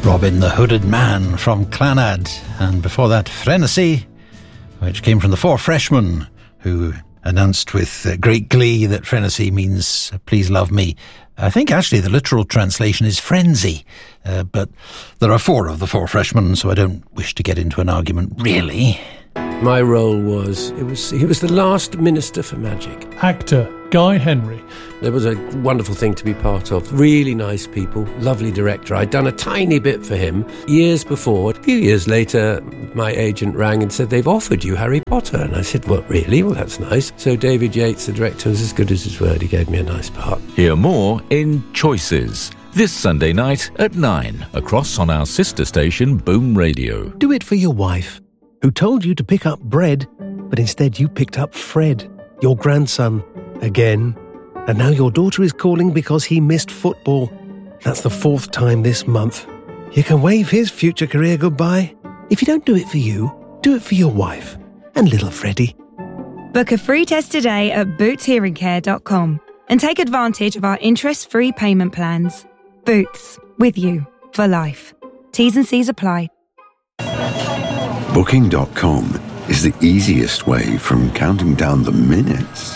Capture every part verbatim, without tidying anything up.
Robin the Hooded Man from Clannad, and before that Frenesy, which came from the Four Freshmen, who announced with uh, great glee that Frenesy means please love me. I think actually the literal translation is frenzy, uh, but there are four of the Four Freshmen, so I don't wish to get into an argument, really. My role was, it was he was the last Minister for Magic. Actor Guy Henry. It was a wonderful thing to be part of. Really nice people, lovely director. I'd done a tiny bit for him years before. A few years later, my agent rang and said, they've offered you Harry Potter. And I said, what, really? Well, that's nice. So David Yates, the director, was as good as his word. He gave me a nice part. Hear more in Choices, this Sunday night at nine, across on our sister station, Boom Radio. Do it for your wife, who told you to pick up bread, but instead you picked up Fred, your grandson, again. And now your daughter is calling because he missed football. That's the fourth time this month. You can wave his future career goodbye. If you don't do it for you, do it for your wife and little Freddie. Book a free test today at boots hearing care dot com and take advantage of our interest-free payment plans. Boots, with you for life. T's and C's apply. Booking dot com is the easiest way from counting down the minutes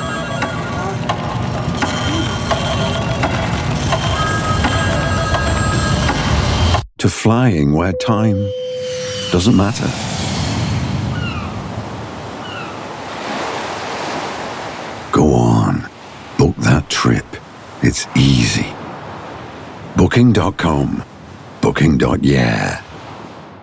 to flying where time doesn't matter. Go on, book that trip. It's easy. Booking dot com. Booking. Yeah.